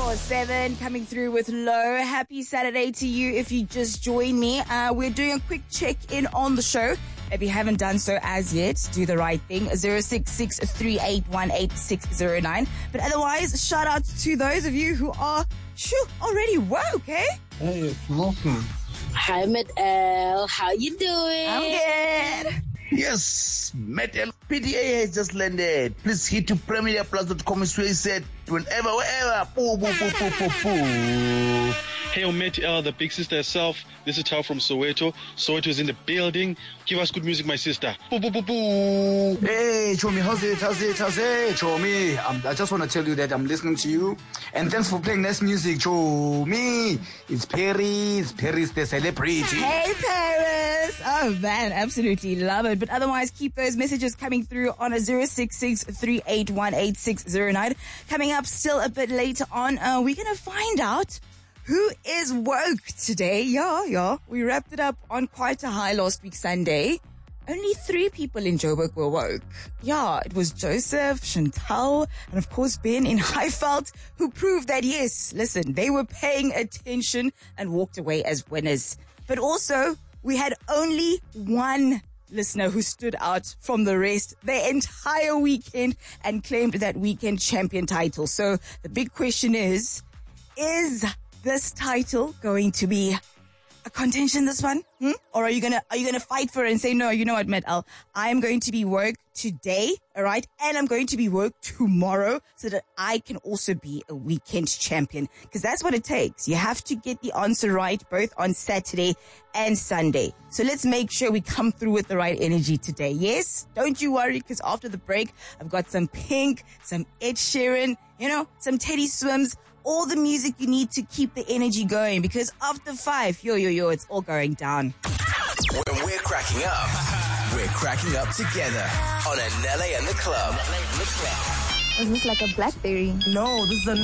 947 coming through with Low. Happy Saturday to you if you just joined me. We're doing a quick check-in on the show. If you haven't done so as yet, do the right thing. 066-3818-609. But otherwise, shout out to those of you who are already woke, eh? Hey, it's Wilson. Hi, Matt L. How you doing? I'm good. Yes, Metal PDA has just landed. Please hit to premierplus.com. He said, whenever, wherever. Boo, boo, boo, boo, boo, boo. Hey, I'm Matt L, the big sister herself. This is Tao from Soweto. Soweto is in the building. Give us good music, my sister. Boo, boo, boo, boo. Hey, Chomi, how's it? Chomi, I just want to tell you that I'm listening to you. And thanks for playing nice music, Chomi. It's Paris the celebrity. Hey, Paris. Oh, man, absolutely love it. But otherwise, keep those messages coming through on a 066-3818-609. Coming up still a bit later on, we're going to find out who is woke today. Yeah. We wrapped it up on quite a high last week, Sunday. Only 3 people in Joburg were woke. Yeah, it was Joseph, Chantal, and of course Ben in Highveld, who proved that yes, listen, they were paying attention and walked away as winners. But also, we had only one listener who stood out from the rest the entire weekend and claimed that weekend champion title. So the big question is this title going to be a contention, this one? Or are you gonna fight for it and say, no, you know what, Matt L, I am going to be woke today, all right? And I'm going to be woke tomorrow so that I can also be a weekend champion. Because that's what it takes. You have to get the answer right both on Saturday and Sunday. So let's make sure we come through with the right energy today. Yes? Don't you worry, because after the break, I've got some Pink, some Ed Sheeran, some Teddy Swims, all the music you need to keep the energy going, because after 5, it's all going down. When we're cracking up together on Anele and the Club. Is this like a Blackberry? No, this is a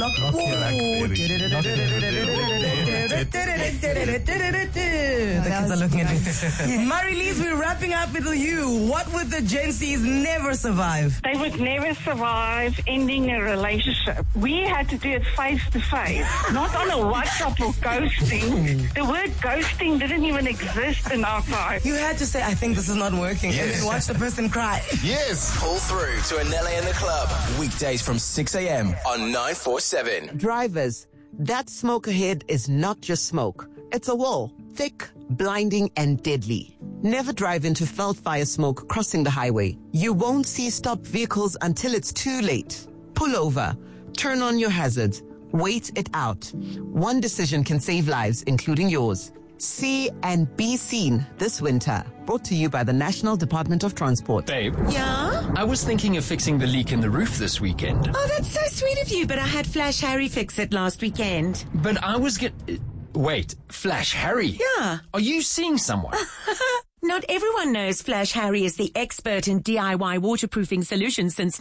The kids are looking at me. Marie-Lise, we're wrapping up with you. What would the Gen Zs never survive? They would never survive ending a relationship. We had to do it face to face, not on a WhatsApp or ghosting. The word ghosting didn't even exist in our time. You had to say, I think this is not working, and then watch the person cry. Yes. Pull through to Anele and the Club. Weekdays from 6 a.m. on 947. Drivers, that smoke ahead is not just smoke. It's a wall, thick, blinding, and deadly. Never drive into felt fire smoke crossing the highway. You won't see stopped vehicles until it's too late. Pull over. Turn on your hazards. Wait it out. One decision can save lives, including yours. See and be seen this winter. Brought to you by the National Department of Transport. Babe. Yeah? I was thinking of fixing the leak in the roof this weekend. Oh, that's so sweet of you, but I had Flash Harry fix it last weekend. But I was Wait, Flash Harry? Yeah. Are you seeing someone? Not everyone knows Flash Harry is the expert in DIY waterproofing solutions since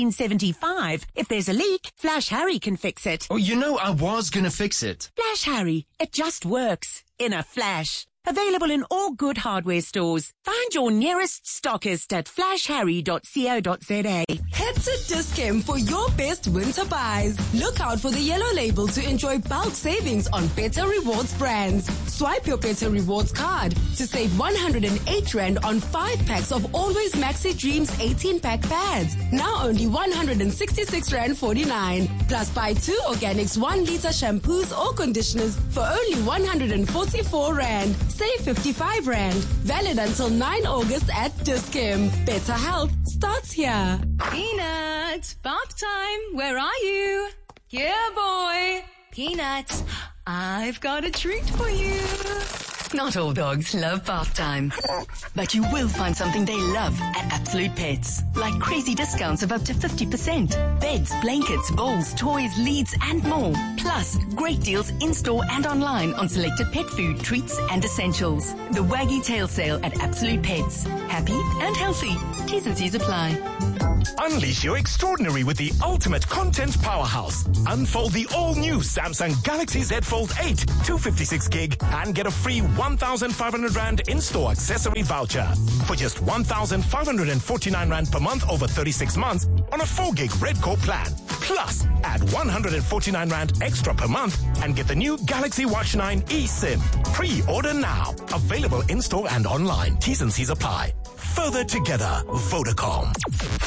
1975. If there's a leak, Flash Harry can fix it. Oh, I was gonna fix it. Flash Harry, it just works. In a flash. Available in all good hardware stores. Find your nearest stockist at flashharry.co.za. Head to Dis-Chem for your best winter buys. Look out for the yellow label to enjoy bulk savings on Better Rewards brands. Swipe your Better Rewards card to save 108 Rand on 5 packs of Always Maxi Dreams 18-pack pads. Now only 166 Rand 49. Plus buy 2 Organics 1-liter shampoos or conditioners for only 144 Rand. Save 55 Rand. Valid until 9 August at Dis-Chem. Better health starts here. Peanut, bath time. Where are you? Yeah, boy. Peanut, I've got a treat for you. Not all dogs love bath time, but you will find something they love at Absolute Pets, like crazy discounts of up to 50%. Beds, blankets, bowls, toys, leads, and more. Plus, great deals in-store and online on selected pet food, treats, and essentials. The Waggy Tail Sale at Absolute Pets. Happy and healthy. T's and C's apply. Unleash your extraordinary with the ultimate content powerhouse. Unfold the all-new Samsung Galaxy Z Fold 8 256 gig and get a free 1,500 Rand in-store accessory voucher for just 1,549 Rand per month over 36 months on a 4 gig Redcore plan. Plus, add 149 Rand extra per month and get the new Galaxy Watch 9 eSIM. Pre-order now. Available in-store and online. T's and C's apply. Further together, Vodacom.